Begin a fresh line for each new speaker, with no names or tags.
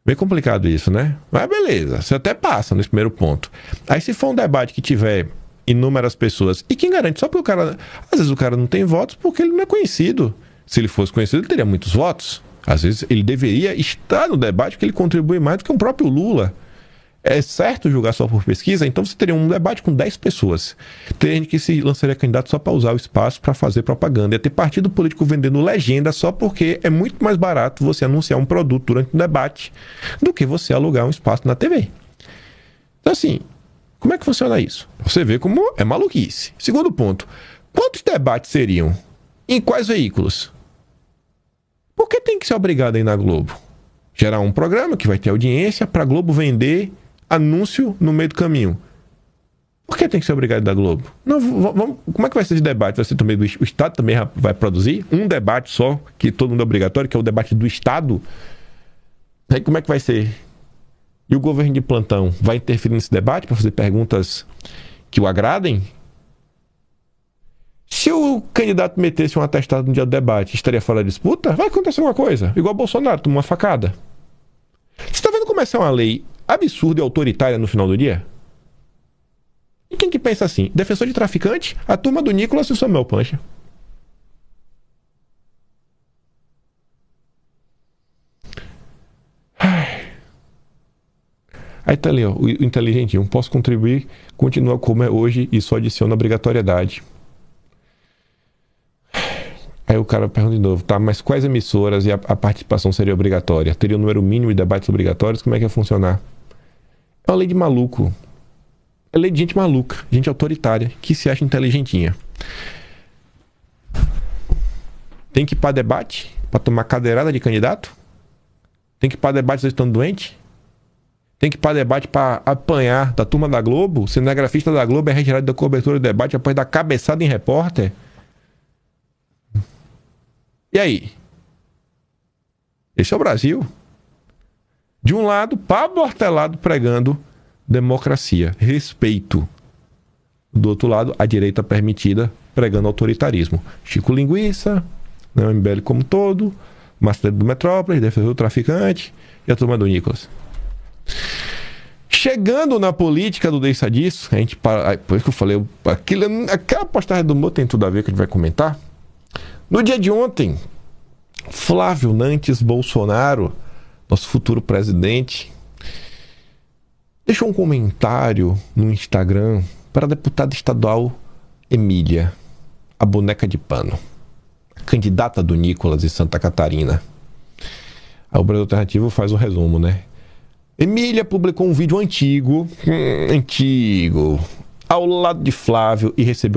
Bem complicado isso, né? Mas beleza, você até passa nesse primeiro ponto. Aí se for um debate que tiver inúmeras pessoas, e quem garante? Só porque o cara... Às vezes o cara não tem votos porque ele não é conhecido. Se ele fosse conhecido, ele teria muitos votos. Às vezes ele deveria estar no debate porque ele contribui mais do que o próprio Lula. É certo julgar só por pesquisa? Então você teria um debate com 10 pessoas. Teria gente que se lançaria candidato só para usar o espaço para fazer propaganda. Ia ter partido político vendendo legenda só porque é muito mais barato você anunciar um produto durante um debate do que você alugar um espaço na TV. Então assim, como é que funciona isso? Você vê como é maluquice. Segundo ponto, quantos debates seriam? Em quais veículos? Por que tem que ser obrigado a ir na Globo? Gerar um programa que vai ter audiência para a Globo vender anúncio no meio do caminho. Por que tem que ser obrigado da Globo? Não, como é que vai ser esse debate? Vai ser também o Estado também vai produzir um debate só, que todo mundo é obrigatório, que é o debate do Estado? Aí como é que vai ser? E o governo de plantão vai interferir nesse debate para fazer perguntas que o agradem? Se o candidato metesse um atestado no dia do debate, estaria fora da disputa? Vai acontecer uma coisa, igual o Bolsonaro, tomou uma facada. Você está vendo como essa é uma lei absurda e autoritária no final do dia? E quem que pensa assim? Defensor de traficante, a turma do Nicolas e o Samuel Pancha. Aí tá ali, ó, o inteligentinho. Posso contribuir, continua como é hoje e só adiciona obrigatoriedade. Aí o cara pergunta de novo, tá, mas quais emissoras e a participação seria obrigatória? Teria um número mínimo de debates obrigatórios? Como é que ia funcionar? É uma lei de maluco. É lei de gente maluca, gente autoritária, que se acha inteligentinha. Tem que ir para debate? Para tomar cadeirada de candidato? Tem que ir para debate estando doente? Tem que ir para debate para apanhar da turma da Globo? Cinegrafista da Globo é retirado da cobertura do debate após dar cabeçada em repórter? E aí? Esse é o Brasil. De um lado, Pablo Hortelado pregando democracia, respeito. Do outro lado, a direita permitida pregando autoritarismo. Chico Linguiça, né, o MBL como todo, Marcelo do Metrópolis, defensor do traficante e a turma do Nicolas. Chegando na política do Deixa Disso, a gente para, por isso que eu falei, aquela postagem do Mo tem tudo a ver que a gente vai comentar. No dia de ontem, Flávio Nantes Bolsonaro, nosso futuro presidente, deixou um comentário no Instagram para a deputada estadual Emília, a boneca de pano, candidata do Nicolas de Santa Catarina. A Brasil Alternativo faz um resumo, né? Emília publicou um vídeo antigo, ao lado de Flávio e recebeu